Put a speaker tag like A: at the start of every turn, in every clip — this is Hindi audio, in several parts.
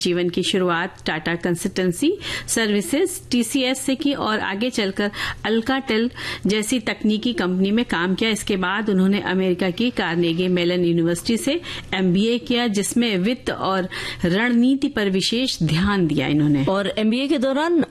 A: जीवन की शुरुआत टाटा कंसल्टेंसी सर्विसेज TCS से की और आगे चलकर अल्काटेल जैसी तकनीकी कंपनी में काम किया। इसके बाद उन्होंने अमेरिका की कार्नेगी मेलन यूनिवर्सिटी से MBA किया, जिसमें वित्त और रणनीति पर विशेष ध्यान दिया इन्होंने।
B: और MBA के दौरान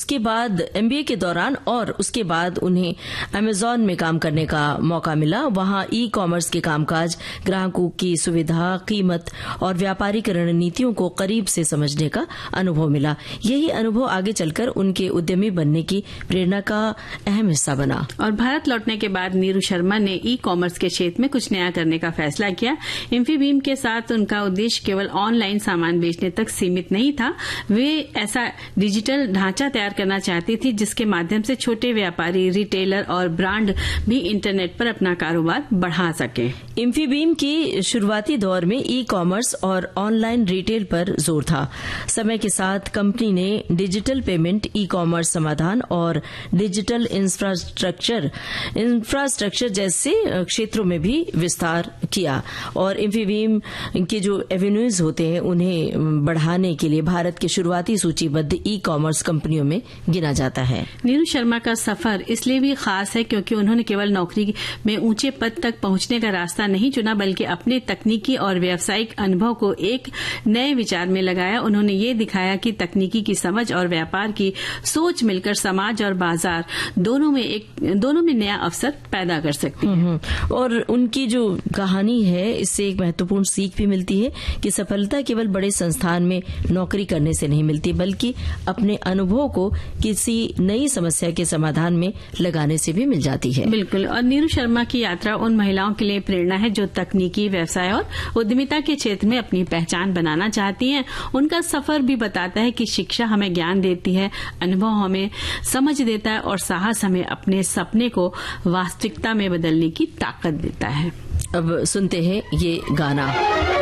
B: और उसके बाद उन्हें अमेजॉन में काम करने का मौका मिला। वहां ई-कॉमर्स के कामकाज, ग्राहकों की सुविधा, कीमत और व्यापारिक रणनीतियों को करीब से समझने का अनुभव मिला। यही अनुभव आगे चलकर उनके उद्यमी बनने की प्रेरणा का अहम हिस्सा बना।
A: और भारत लौटने के बाद नीरू शर्मा ने ई-कॉमर्स के क्षेत्र में कुछ नया करने का फैसला किया। इंफीबीम के साथ उनका उद्देश्य केवल ऑनलाइन सामान बेचने तक सीमित नहीं था। वे ऐसा डिजिटल ढांचा तैयार करना चाहती थी जिसके माध्यम से छोटे व्यापारी, रिटेलर और ब्रांड भी इंटरनेट पर अपना कारोबार बढ़ा सके।
B: इंफीबीम की शुरुआती दौर में ई-कॉमर्स और ऑनलाइन रिटेल पर जोर था। समय के साथ कंपनी ने डिजिटल पेमेंट, ई-कॉमर्स समाधान और डिजिटल इंफ्रास्ट्रक्चर जैसे क्षेत्रों में भी विस्तार किया। और इंफीबीम के जो एवेन्यूज होते हैं उन्हें बढ़ाने के लिए भारत के शुरुआती सूचीबद्ध ई-कॉमर्स कंपनियों में गिना जाता है।
A: नीरू शर्मा का सफर इसलिए भी खास है क्योंकि उन्होंने केवल नौकरी में ऊंचे पद तक पहुंचने का रास्ता नहीं चुना, बल्कि अपने तकनीकी और व्यावसायिक अनुभव को एक नए विचार में लगाया। उन्होंने ये दिखाया कि तकनीकी की समझ और व्यापार की सोच मिलकर समाज और बाजार दोनों में नया अवसर पैदा कर सकती है।
B: और उनकी जो कहानी है, इससे एक महत्वपूर्ण सीख भी मिलती है कि सफलता केवल बड़े संस्थान में नौकरी करने से नहीं मिलती, बल्कि अपने अनुभव को किसी नई समस्या के समाधान में लगाने से भी मिल जाती है।
A: बिल्कुल। और नीरू शर्मा की यात्रा उन महिलाओं के लिए प्रेरणा है जो तकनीकी, व्यवसाय और उद्यमिता के क्षेत्र में अपनी पहचान बनाना चाहती हैं। उनका सफर भी बताता है कि शिक्षा हमें ज्ञान देती है, अनुभव हमें समझ देता है और साहस हमें अपने सपने को वास्तविकता में बदलने की ताकत देता है।
B: अब सुनते हैं ये गाना।